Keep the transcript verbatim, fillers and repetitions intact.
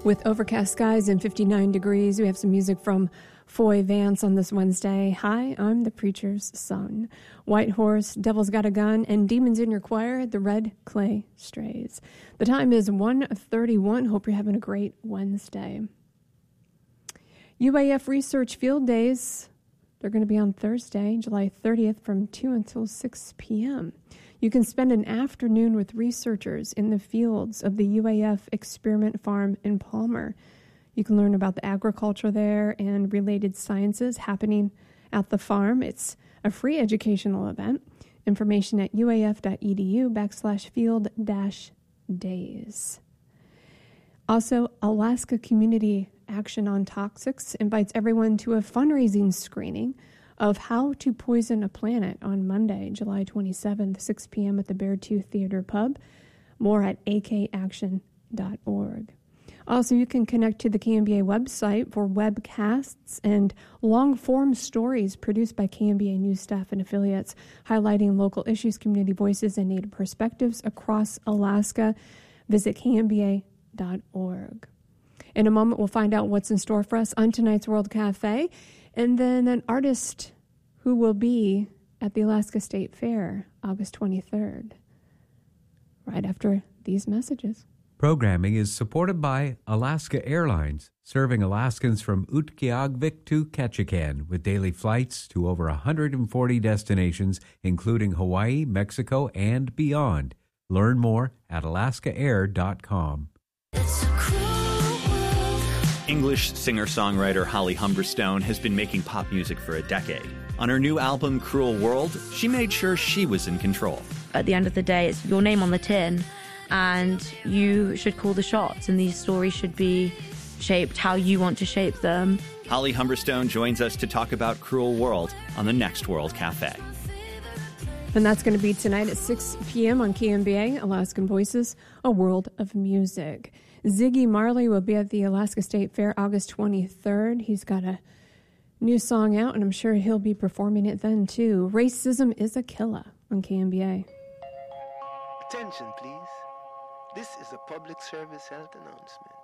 With overcast skies and fifty-nine degrees, we have some music from Foy Vance on this Wednesday. Hi, I'm the Preacher's Son. White Horse, Devil's Got a Gun, and Demons in Your Choir, The Red Clay Strays. The time is one thirty-one. Hope you're having a great Wednesday. U A F Research Field Days, they're going to be on Thursday, July thirtieth from two until six p.m. You can spend an afternoon with researchers in the fields of the U A F Experiment Farm in Palmer. You can learn about the agriculture there and related sciences happening at the farm. It's a free educational event. Information at uaf.edu backslash field dash days. Also, Alaska Community Action on Toxics invites everyone to a fundraising screening of How to Poison a Planet on Monday, July twenty-seventh, six p.m. at the Beartooth Theater Pub. More at a k action dot org. Also, you can connect to the K M B A website for webcasts and long-form stories produced by K M B A news staff and affiliates, highlighting local issues, community voices, and Native perspectives across Alaska. Visit k m b a dot org. In a moment, we'll find out what's in store for us on tonight's World Cafe, and then an artist who will be at the Alaska State Fair August twenty-third, right after these messages. Programming is supported by Alaska Airlines, serving Alaskans from Utqiagvik to Ketchikan with daily flights to over one hundred forty destinations, including Hawaii, Mexico, and beyond. Learn more at alaska air dot com. English singer-songwriter Holly Humberstone has been making pop music for a decade. On her new album, Cruel World, she made sure she was in control. At the end of the day, it's your name on the tin, and you should call the shots, and these stories should be shaped how you want to shape them. Holly Humberstone joins us to talk about Cruel World on the next World Cafe. And that's going to be tonight at six p.m. on K M B A, Alaskan Voices, a World of Music. Ziggy Marley will be at the Alaska State Fair August twenty-third. He's got a new song out, and I'm sure he'll be performing it then, too. Racism is a Killer on K M B A. Attention, please. This is a public service health announcement.